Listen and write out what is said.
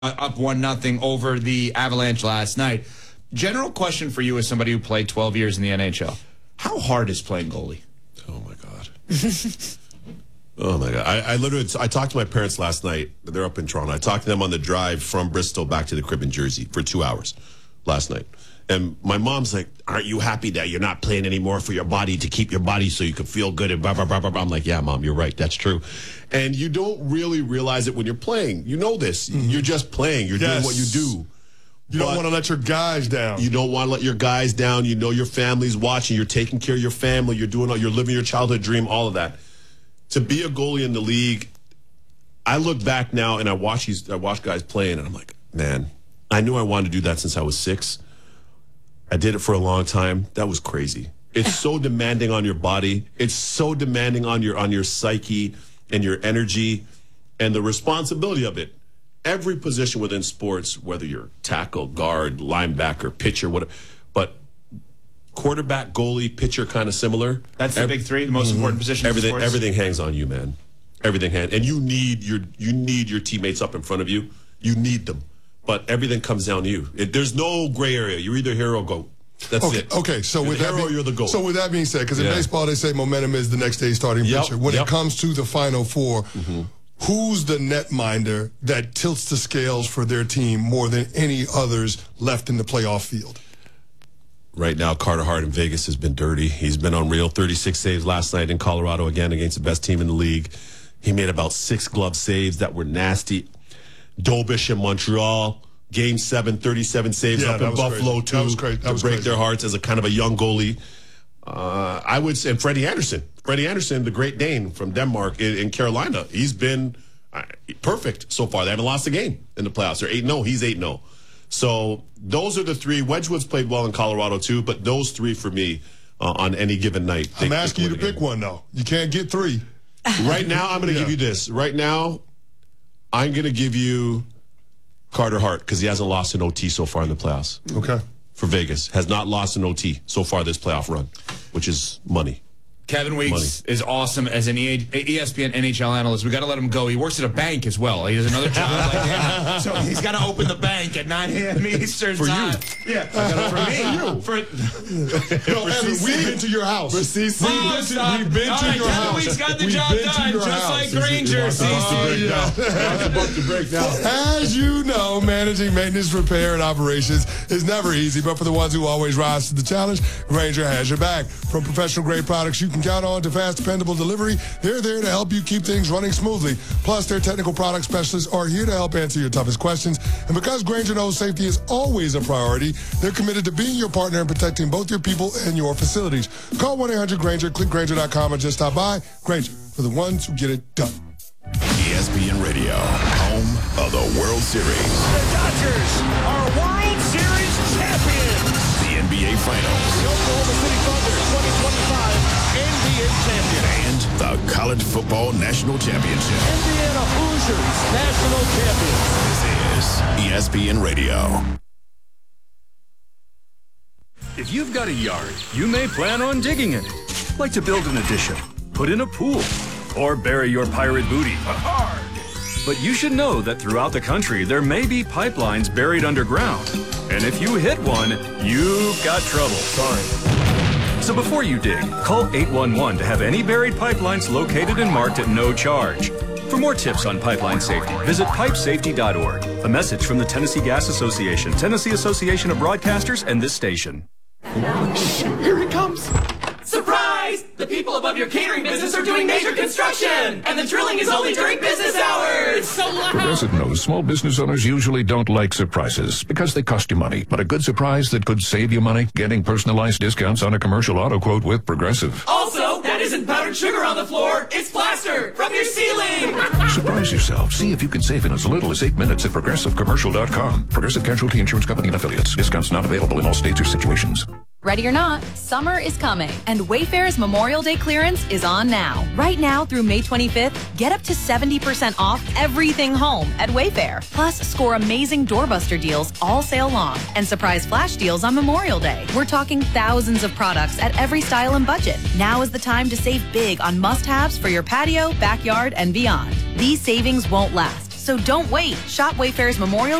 up 1-0 over the Avalanche last night. General question for you as somebody who played 12 years in the NHL. How hard is playing goalie? Oh, my God. Oh, my God. I talked to my parents last night. They're up in Toronto. I talked to them on the drive from Bristol back to the crib in Jersey for 2 hours last night. And my mom's like, aren't you happy that you're not playing anymore for your body, to keep your body so you can feel good and blah, blah, blah, blah, blah. I'm like, yeah, Mom, you're right. That's true. And you don't really realize it when you're playing. You know this. Mm-hmm. You're just playing. You're doing what you do. You don't want to let your guys down. You don't want to let your guys down. You know your family's watching. You're taking care of your family. You're living your childhood dream, all of that. To be a goalie in the league, I look back now and I watch guys playing, and I'm like, man, I knew I wanted to do that since I was 6. I did it for a long time. That was crazy. It's so demanding on your body. It's so demanding on your psyche and your energy and the responsibility of it. Every position within sports, whether you're tackle, guard, linebacker, pitcher, whatever, but quarterback, goalie, pitcher, kind of similar. That's the big three, the most important positions. Everything hangs on you, man. Everything hangs, and you need your teammates up in front of you. You need them. But everything comes down to you. There's no gray area. You're either hero or GOAT. That's it. Okay, so you're you're the GOAT. So with that being said, because in baseball they say momentum is the next day's starting pitcher. When it comes to the Final Four, who's the netminder that tilts the scales for their team more than any others left in the playoff field? Right now, Carter Hart in Vegas has been dirty. He's been unreal. 36 saves last night in Colorado again against the best team in the league. He made about 6 glove saves that were nasty. Dobish in Montreal, Game 7, 37 saves up in Buffalo, too. That was great. To break their hearts as a kind of a young goalie. I would say, and Freddie Anderson, the Great Dane from Denmark in Carolina. He's been perfect so far. They haven't lost a game in the playoffs. They're 8-0. He's 8-0. So those are the 3. Wedgwood's played well in Colorado, too, but those 3 for me on any given night. I'm asking you to pick one, though. You can't get 3. Right now, I'm going to give you this. Right now, I'm going to give you Carter Hart because he hasn't lost an OT so far in the playoffs. Okay. For Vegas. Has not lost an OT so far this playoff run, which is money. Kevin Weeks is awesome as an ESPN NHL analyst. We got to let him go. He works at a bank as well. He has another job like him. So he's got to open the bank at 9 a.m. Eastern time. You. Yeah. For me. We've been to your house. For CC. We've been to your house. Kevin Weeks got the job done, just like Granger. CC. That's the break now. As you know, managing maintenance, repair, and operations is never easy, but for the ones who always rise to the challenge, Granger has your back. From professional-grade products you can count on to fast, dependable delivery, they're there to help you keep things running smoothly. Plus, their technical product specialists are here to help answer your toughest questions. And because Granger knows safety is always a priority, they're committed to being your partner and protecting both your people and your facilities. Call 1-800-GRANGER, click Granger.com, or just stop by. Granger, for the ones who get it done. ESPN Radio, home of the World Series. The Dodgers are World Series champions. The NBA Finals. The Oklahoma City Thunder 2025 NBA champion. And the College Football National Championship. Indiana Hoosiers national champions. This is ESPN Radio. If you've got a yard, you may plan on digging in it. Like to build an addition, put in a pool, or bury your pirate booty. But you should know that throughout the country, there may be pipelines buried underground. And if you hit one, you've got trouble. Sorry. So before you dig, call 811 to have any buried pipelines located and marked at no charge. For more tips on pipeline safety, visit pipesafety.org. A message from the Tennessee Gas Association, Tennessee Association of Broadcasters, and this station. Here he comes. Surprise! The people above your catering business are doing major construction, and the drilling is only during business hours. So loud. Progressive knows small business owners usually don't like surprises because they cost you money. But a good surprise that could save you money, getting personalized discounts on a commercial auto quote with Progressive. Also, that isn't powdered sugar on the floor. It's plaster from your ceiling. Surprise yourself. See if you can save in as little as 8 minutes at ProgressiveCommercial.com. Progressive Casualty Insurance Company and Affiliates. Discounts not available in all states or situations. Ready or not, summer is coming, and Wayfair's Memorial Day clearance is on now. Right now through May 25th, get up to 70% off everything home at Wayfair. Plus, score amazing doorbuster deals all sale long and surprise flash deals on Memorial Day. We're talking thousands of products at every style and budget. Now is the time to save big on must-haves for your patio, backyard, and beyond. These savings won't last. So So don't wait. Shop Wayfair's Memorial